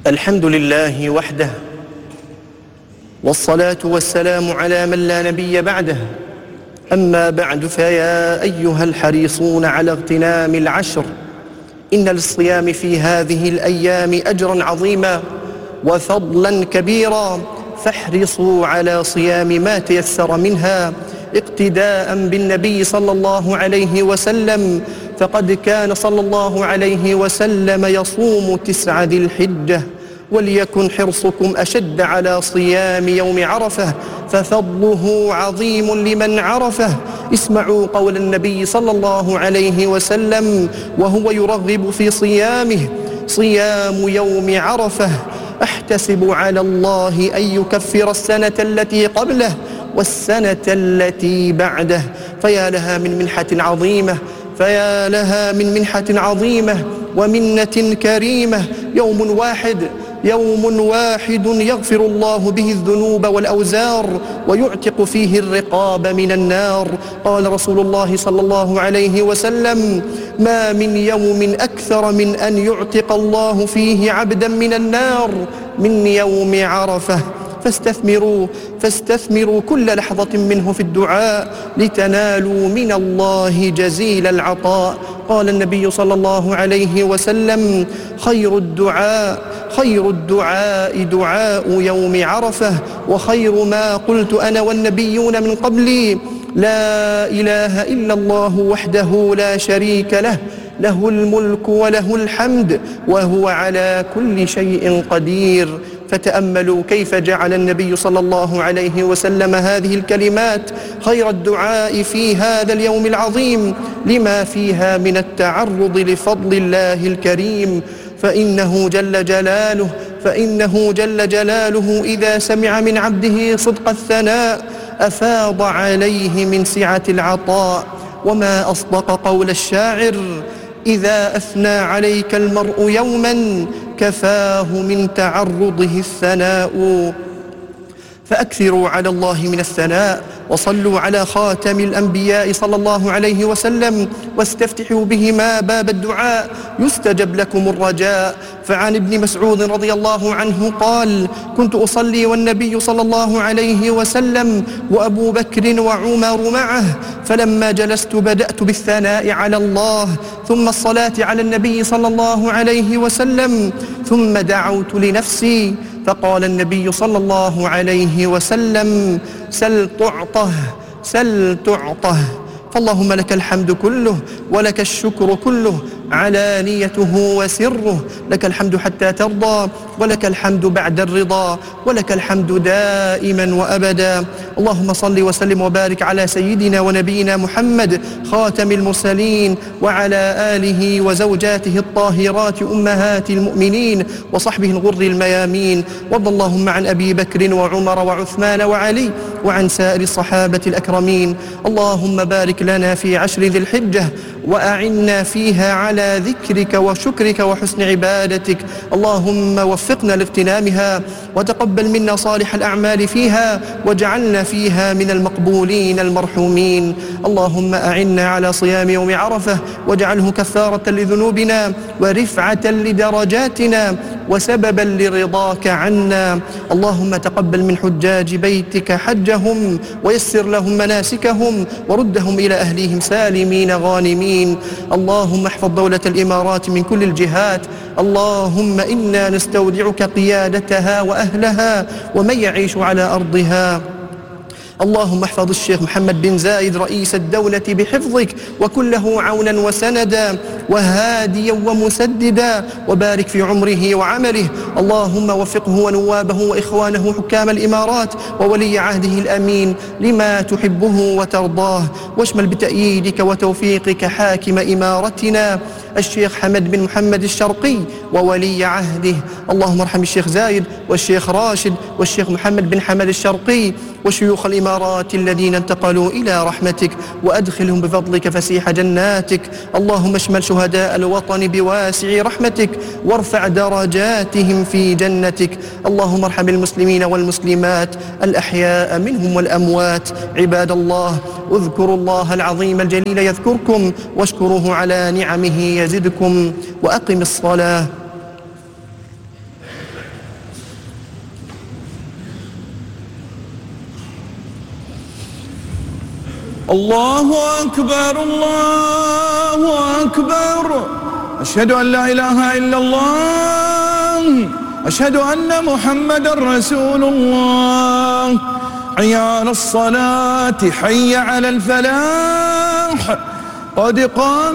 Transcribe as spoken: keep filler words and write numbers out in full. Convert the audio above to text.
الحمد لله وحده، والصلاة والسلام على من لا نبي بعده. أما بعد، فيا أيها الحريصون على اغتنام العشر، إن للصيام في هذه الأيام أجرا عظيما وفضلا كبيرا، فاحرصوا على صيام ما تيسر منها اقتداء بالنبي صلى الله عليه وسلم، فقد كان صلى الله عليه وسلم يصوم تسع ذي الحجة. وليكن حرصكم أشد على صيام يوم عرفة، ففضله عظيم لمن عرفه. اسمعوا قول النبي صلى الله عليه وسلم وهو يرغب في صيامه: صيام يوم عرفة أحتسب على الله أن يكفر السنة التي قبله والسنة التي بعده. فيا لها من منحة عظيمة، فيا لها من منحة عظيمة ومنة كريمة. يوم واحد يوم واحد يغفر الله به الذنوب والأوزار ويعتق فيه الرقاب من النار. قال رسول الله صلى الله عليه وسلم: ما من يوم أكثر من أن يعتق الله فيه عبدا من النار من يوم عرفة. فاستثمروا فاستثمروا كل لحظة منه في الدعاء لتنالوا من الله جزيل العطاء. قال النبي صلى الله عليه وسلم: خير الدعاء خير الدعاء دعاء يوم عرفة، وخير ما قلت أنا والنبيون من قبلي: لا إله إلا الله وحده لا شريك له، له الملك وله الحمد وهو على كل شيء قدير. فتأملوا كيف جعل النبي صلى الله عليه وسلم هذه الكلمات خير الدعاء في هذا اليوم العظيم، لما فيها من التعرض لفضل الله الكريم. فإنه جل جلاله فإنه جل جلاله إذا سمع من عبده صدق الثناء أفاض عليه من سعة العطاء. وما أصدق قول الشاعر: إذا أثنى عليك المرء يوما كفاه من تعرضه الثناء. فأكثروا على الله من الثناء، وصلوا على خاتم الأنبياء صلى الله عليه وسلم، واستفتحوا بهما باب الدعاء يستجب لكم الرجاء. فعن ابن مسعود رضي الله عنه قال: كنت أصلي والنبي صلى الله عليه وسلم وأبو بكر وعمر معه، فلما جلست بدأت بالثناء على الله، ثم الصلاة على النبي صلى الله عليه وسلم، ثم دعوت لنفسي، فقال النبي صلى الله عليه وسلم: سل تعطه سل تعطه. فاللهم لك الحمد كله ولك الشكر كله، علانيته وسره. لك الحمد حتى ترضى، ولك الحمد بعد الرضا، ولك الحمد دائما وأبدا. اللهم صل وسلم وبارك على سيدنا ونبينا محمد خاتم المرسلين، وعلى آله وزوجاته الطاهرات أمهات المؤمنين، وصحبه الغر الميامين. وارض اللهم عن أبي بكر وعمر وعثمان وعلي، وعن سائر الصحابة الأكرمين. اللهم بارك لنا في عشر ذي الحجة، وأعنا فيها على ذكرك وشكرك وحسن عبادتك. اللهم وفقنا لاغتنامها، وتقبل منا صالح الأعمال فيها، واجعلنا فيها من المقبولين المرحومين. اللهم أعنا على صيام يوم عرفة، واجعله كفارة لذنوبنا ورفعة لدرجاتنا وسببا لرضاك عنا. اللهم تقبل من حجاج بيتك حجهم، ويسر لهم مناسكهم، وردهم إلى أهليهم سالمين غانمين. اللهم احفظ دولة الإمارات من كل الجهات. اللهم إنا نستودعك قيادتها وأهلها ومن يعيش على أرضها. اللهم احفظ الشيخ محمد بن زايد رئيس الدولة بحفظك، وكن له عونا وسندا وهاديا ومسددا، وبارك في عمره وعمله. اللهم وفقه ونوابه وإخوانه حكام الإمارات وولي عهده الأمين لما تحبه وترضاه، واشمل بتأييدك وتوفيقك حاكم إمارتنا الشيخ حمد بن محمد الشرقي وولي عهده. اللهم ارحم الشيخ زايد والشيخ راشد والشيخ محمد بن حمد الشرقي وشيوخ الإمارات الذين انتقلوا إلى رحمتك، وأدخلهم بفضلك فسيح جناتك. اللهم اشمل شهداء الوطن بواسع رحمتك، وارفع درجاتهم في جنتك. اللهم ارحم المسلمين والمسلمات الأحياء منهم والأموات. عباد الله، اذكروا الله العظيم الجليل يذكركم، واشكروه على نعمه يزدكم، وأقم الصلاة. الله أكبر الله أكبر. أشهد أن لا إله إلا الله. أشهد أن محمد رسول الله. حي على الصلاة حي على الفلاح قد قام